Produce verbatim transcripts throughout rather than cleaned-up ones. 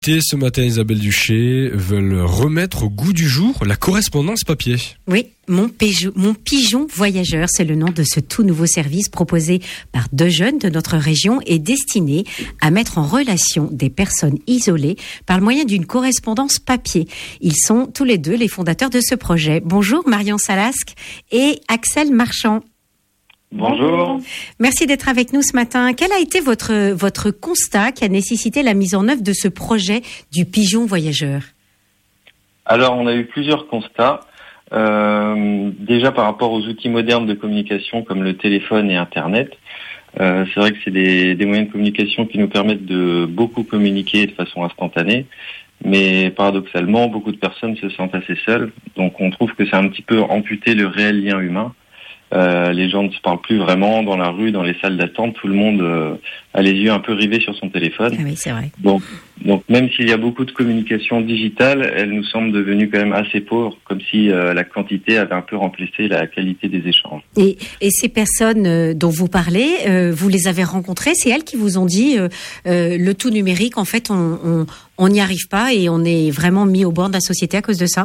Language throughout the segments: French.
Ce matin, Isabelle Duché veulent remettre au goût du jour la correspondance papier. Oui, mon, pigeon, mon pigeon voyageur, c'est le nom de ce tout nouveau service proposé par deux jeunes de notre région et destiné à mettre en relation des personnes isolées par le moyen d'une correspondance papier. Ils sont tous les deux les fondateurs de ce projet. Bonjour Marion Salasque et Axel Marchand. Bonjour. Merci d'être avec nous ce matin. Quel a été votre, votre constat qui a nécessité la mise en œuvre de ce projet du pigeon voyageur ? Alors, on a eu plusieurs constats. Euh, déjà par rapport aux outils modernes de communication comme le téléphone et Internet. Euh, c'est vrai que c'est des, des moyens de communication qui nous permettent de beaucoup communiquer de façon instantanée. Mais paradoxalement, beaucoup de personnes se sentent assez seules. Donc, on trouve que c'est un petit peu amputé le réel lien humain. Euh, les gens ne se parlent plus vraiment dans la rue, dans les salles d'attente. Tout le monde euh, a les yeux un peu rivés sur son téléphone. Ah oui, c'est vrai. Donc, donc même s'il y a beaucoup de communication digitale, elle nous semble devenue quand même assez pauvre, comme si euh, la quantité avait un peu remplacé la qualité des échanges. Et, et ces personnes euh, dont vous parlez, euh, vous les avez rencontrées, c'est elles qui vous ont dit euh, euh, le tout numérique, en fait, on on on n'y arrive pas et on est vraiment mis au bord de la société à cause de ça ?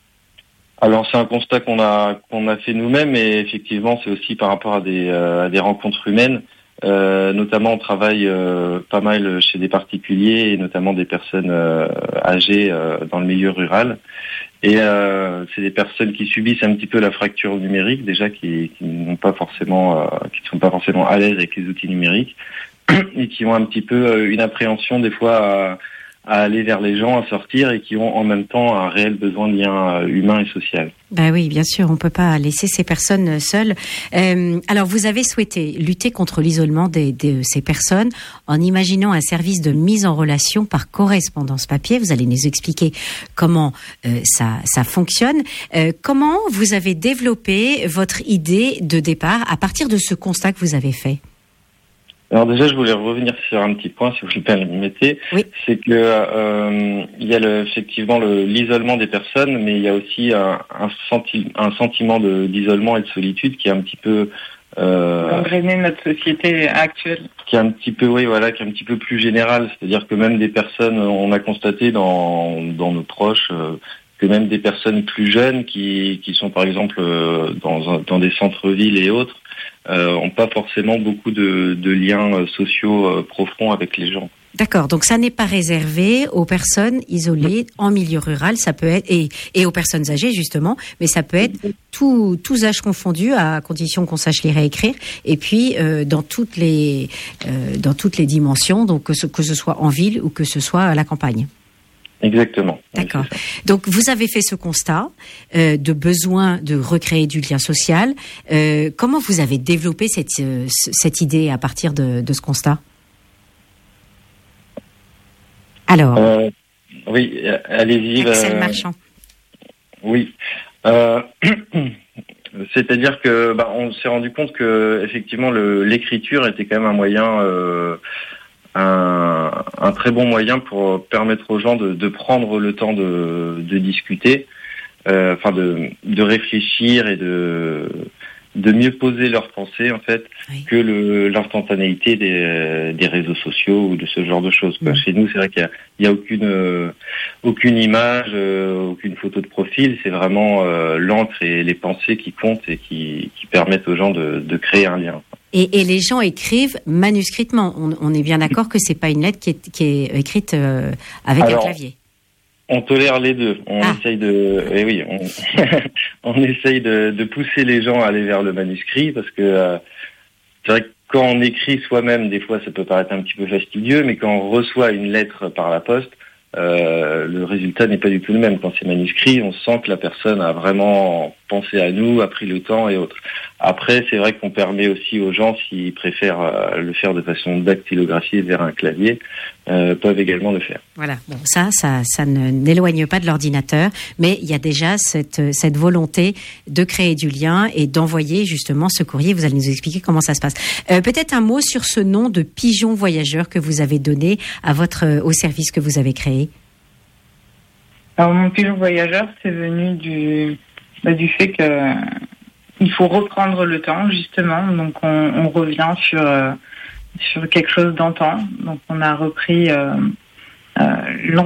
Alors c'est un constat qu'on a qu'on a fait nous-mêmes et effectivement c'est aussi par rapport à des euh, à des rencontres humaines. Euh, notamment on travaille euh, pas mal chez des particuliers et notamment des personnes euh, âgées euh, dans le milieu rural. Et euh, c'est des personnes qui subissent un petit peu la fracture numérique déjà, qui, qui n'ont pas forcément euh, qui ne sont pas forcément à l'aise avec les outils numériques et qui ont un petit peu une appréhension des fois à à aller vers les gens, à sortir et qui ont en même temps un réel besoin de lien humain et social. Ben oui, bien sûr, on peut pas laisser ces personnes seules. Euh, alors, vous avez souhaité lutter contre l'isolement des, de ces personnes en imaginant un service de mise en relation par correspondance papier. Vous allez nous expliquer comment euh, ça, ça fonctionne. Euh, comment vous avez développé votre idée de départ à partir de ce constat que vous avez fait ? Alors déjà, je voulais revenir sur un petit point, si vous le permettez. Oui. C'est que euh, il y a le, effectivement le, l'isolement des personnes, mais il y a aussi un, un, senti, un sentiment de, d'isolement et de solitude qui est un petit peu euh, engrainé notre société actuelle. Qui est un petit peu, oui, voilà, qui est un petit peu plus général. C'est-à-dire que même des personnes, on a constaté dans dans nos proches. Euh, que même des personnes plus jeunes qui qui sont par exemple euh, dans dans des centres-villes et autres euh, ont pas forcément beaucoup de de liens euh, sociaux euh, profonds avec les gens. D'accord, donc ça n'est pas réservé aux personnes isolées en milieu rural, ça peut être et et aux personnes âgées justement, mais ça peut être tout tous âges confondus à condition qu'on sache lire et écrire et puis euh, dans toutes les euh, dans toutes les dimensions, donc que ce que ce soit en ville ou que ce soit à la campagne. Exactement. D'accord. Donc vous avez fait ce constat euh, de besoin de recréer du lien social. Euh, comment vous avez développé cette euh, cette idée à partir de, de ce constat ? Alors. Euh, oui, allez-y. Axel euh, Marchand. Oui. Euh, c'est-à-dire que bah, on s'est rendu compte que effectivement le, l'écriture était quand même un moyen. Euh, Un, un très bon moyen pour permettre aux gens de, de prendre le temps de, de discuter, euh, enfin de, de réfléchir et de, de mieux poser leurs pensées en fait oui. que le, l'instantanéité des, des réseaux sociaux ou de ce genre de choses. Quoi. Mmh. Chez nous, c'est vrai qu'il y a, il y a aucune euh, aucune image, euh, aucune photo de profil. C'est vraiment euh, l'encre et les pensées qui comptent et qui, qui permettent aux gens de, de créer un lien. Et, et les gens écrivent manuscritement. On, on est bien d'accord que c'est pas une lettre qui est, qui est écrite euh, avec Alors, un clavier. On tolère les deux. On ah. essaye de, eh oui, on, on essaye de, de pousser les gens à aller vers le manuscrit parce que euh, c'est vrai que quand on écrit soi-même, des fois, ça peut paraître un petit peu fastidieux, mais quand on reçoit une lettre par la poste, euh, le résultat n'est pas du tout le même. Quand c'est manuscrit, on sent que la personne a vraiment pensé à nous, a pris le temps et autres. Après, c'est vrai qu'on permet aussi aux gens, s'ils préfèrent euh, le faire de façon dactylographiée vers un clavier, euh, peuvent également le faire. Voilà. Bon, ça, ça, ça ne n'éloigne pas de l'ordinateur, mais il y a déjà cette cette volonté de créer du lien et d'envoyer justement ce courrier. Vous allez nous expliquer comment ça se passe. Euh, peut-être un mot sur ce nom de pigeon voyageur que vous avez donné à votre au service que vous avez créé. Alors, mon pigeon voyageur, c'est venu du bah, du fait que il faut reprendre le temps, justement. Donc, on, on revient sur euh, sur quelque chose d'antan. Donc, on a repris euh, euh,